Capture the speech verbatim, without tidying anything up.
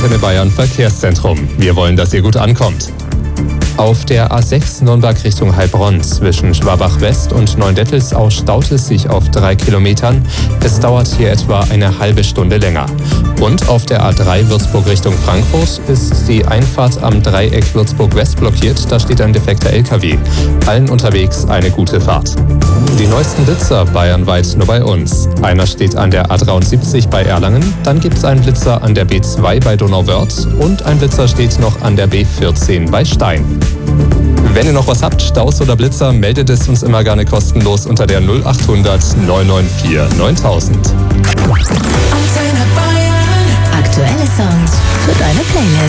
Antenne Bayern Verkehrszentrum. Wir wollen, dass ihr gut ankommt. Auf der A sechs Nürnberg Richtung Heilbronn zwischen Schwabach-West und Neuendettelsau staut es sich auf drei Kilometern. Es dauert hier etwa eine halbe Stunde länger. Und auf der A drei Würzburg Richtung Frankfurt ist die Einfahrt am Dreieck Würzburg-West blockiert. Da steht ein defekter L K W. Allen unterwegs eine gute Fahrt. Die neuesten Blitzer bayernweit nur bei uns. Einer steht an der A dreiundsiebzig bei Erlangen, dann gibt es einen Blitzer an der B zwei bei Donauwörth und ein Blitzer steht noch an der B vierzehn bei Stein. Wenn ihr noch was habt, Staus oder Blitzer, meldet es uns immer gerne kostenlos unter der null acht hundert neun neun vier neuntausend. Aktuelle Songs für deine Playlist.